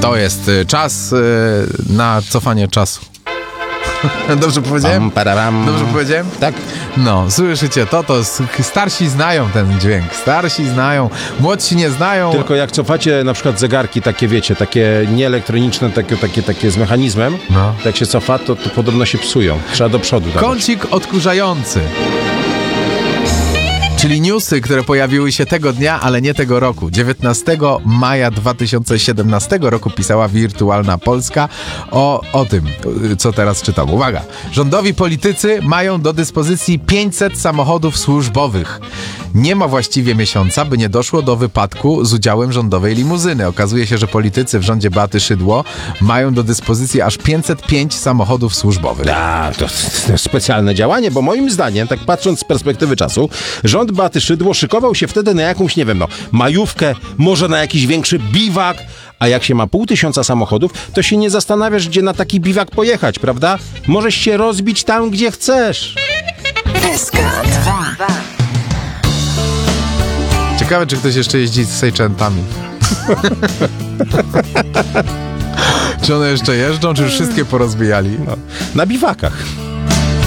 To jest czas na cofanie czasu. Dobrze powiedziałem? Dobrze powiedziałem? Tak. No, słyszycie to starsi znają ten dźwięk, starsi znają, młodsi nie znają. Tylko jak cofacie na przykład zegarki takie, wiecie, takie nieelektroniczne, takie z mechanizmem, jak się cofa, to podobno się psują. Trzeba do przodu dawać. Kącik odkurzający. Czyli newsy, które pojawiły się tego dnia, ale nie tego roku. 19 maja 2017 roku pisała Wirtualna Polska o tym, co teraz czytam. Uwaga! Rządowi politycy mają do dyspozycji 500 samochodów służbowych. Nie ma właściwie miesiąca, by nie doszło do wypadku z udziałem rządowej limuzyny. Okazuje się, że politycy w rządzie Beaty Szydło mają do dyspozycji aż 505 samochodów służbowych. To specjalne działanie, bo moim zdaniem, tak patrząc z perspektywy czasu, rząd Beaty Szydło szykował się wtedy na jakąś, nie wiem, majówkę, może na jakiś większy biwak, a jak się ma 500 samochodów, to się nie zastanawiasz, gdzie na taki biwak pojechać, prawda? Możesz się rozbić tam, gdzie chcesz. SK2. Ciekawe, czy ktoś jeszcze jeździ z Seicentami. Czy one jeszcze jeżdżą, czy już wszystkie porozbijali? Na biwakach.